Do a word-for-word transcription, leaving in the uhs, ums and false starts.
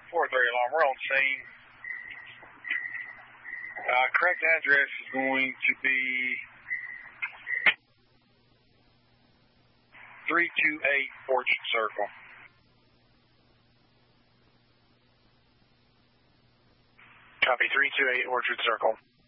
four three alarm. We're on scene. Uh, correct address is going to be three two eight Orchard Circle. Copy, three two eight Orchard Circle.